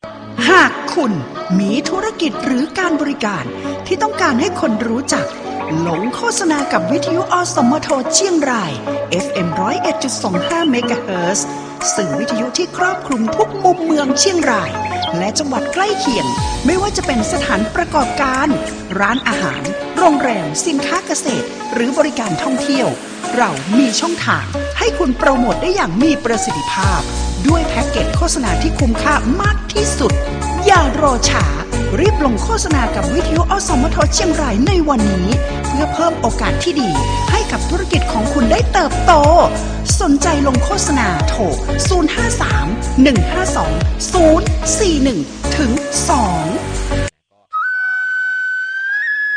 หากคุณมีธุรกิจหรือการบริการที่ต้องการให้คนรู้จักหลงโฆษณากับวิทยุอสมทเชียงราย FM 101.25 เมกะเฮิรตซ์สื่อวิทยุที่ครอบคลุมทุกมุมเมืองเชียงรายและจังหวัดใกล้เคียงไม่ว่าจะเป็นสถานประกอบการร้านอาหารโรงแรมสินค้าเกษตรหรือบริการท่องเที่ยวเรามีช่องทางให้คุณโปรโมทได้อย่างมีประสิทธิภาพด้วยแพ็กเกจโฆษณาที่คุ้มค่ามากที่สุดอย่ารอช้ารีบลงโฆษณากับวิทยุอสมทเชียงรายในวันนี้เพื่อเพิ่มโอกาสที่ดีให้กับธุรกิจของคุณได้เติบโตสนใจลงโฆษณาโทร 053 152 041 ถึง 2